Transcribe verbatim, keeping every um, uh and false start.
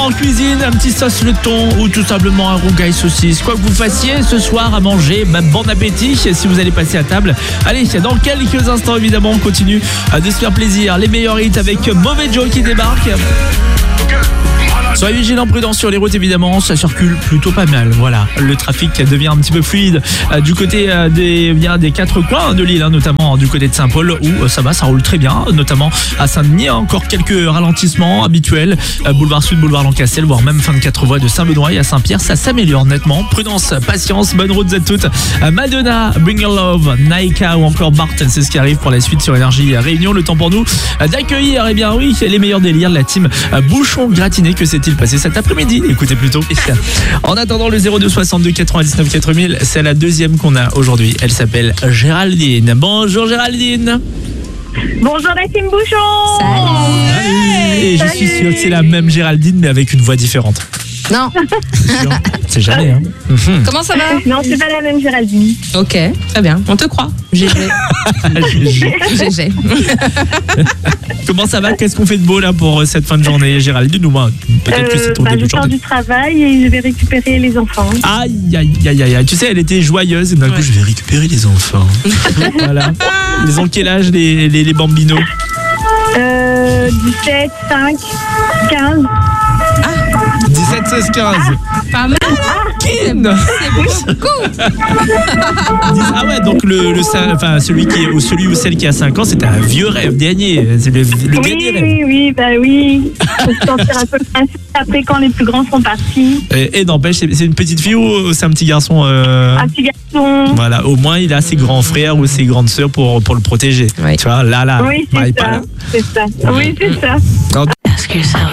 en cuisine, un petit sauce le thon ou tout simplement un rougail saucisse. Quoi que vous fassiez ce soir à manger, bah, bon appétit si vous allez passer à table. Allez, dans quelques instants évidemment, on continue de se faire plaisir. Les meilleurs hits avec Mauvais Joe qui débarque. Soyez vigilants, prudents sur les routes évidemment, ça circule plutôt pas mal. Voilà, le trafic devient un petit peu fluide euh, du côté euh, des, bien, des quatre coins de l'île, hein, notamment du côté de Saint-Paul où euh, ça va, ça roule très bien, notamment à Saint-Denis. Hein, encore quelques ralentissements habituels, euh, boulevard Sud, boulevard Lancastel, voire même vingt-quatre voies de Saint-Benoît et à Saint-Pierre, ça s'améliore nettement. Prudence, patience, bonne route à toutes. Euh, Madonna, Bring Your Love, Naika ou encore Barton, c'est ce qui arrive pour la suite sur Énergie Réunion. Le temps pour nous euh, d'accueillir, eh bien oui, les meilleurs délires, la team euh, Bouchon Gratiné. Que s'est-il passé cet après-midi? Écoutez plutôt. En attendant, le zéro deux soixante-deux quatre-vingt-dix-neuf quatre mille, c'est la deuxième qu'on a aujourd'hui. Elle s'appelle Géraldine. Bonjour Géraldine. Bonjour la team Bouchon. Salut. Et je suis sûr que c'est la même Géraldine mais avec une voix différente. Non. C'est jamais, hein. Comment ça va? Non, c'est pas la même Géraldine. Ok, très bien, on te croit. G G. G G. Comment ça va? Qu'est-ce qu'on fait de beau là pour cette fin de journée, Géraldine? Ou moi, peut-être que c'est ton bah, début je de sors journée. du travail et je vais récupérer les enfants. Aïe, aïe, aïe, aïe, aïe. Tu sais, elle était joyeuse et d'un coup, Ouais. je vais récupérer les enfants. Voilà. Ils ont quel âge, les, les, les bambinos? Euh, dix-sept, cinq, quinze. dix-sept, seize, quinze. Pas mal. Kin. C'est beaucoup. Ah ouais, donc le, le, enfin, celui, qui est, ou celui ou celle qui a cinq ans, c'était un vieux rêve, dernier. C'est le, le Oui, dernier rêve. oui, oui, bah oui. Faut se sentir un peu princesse après quand les plus grands sont partis. Et, et n'empêche, c'est c'est une petite fille ou c'est un petit garçon euh... Un petit garçon. Voilà, au moins il a ses grands frères ou ses grandes sœurs pour, pour le protéger. Oui. Tu vois, là, là. Oui, bah, il c'est est pas ça. là. C'est ça. Oui, c'est ça. Non, Ask yourself,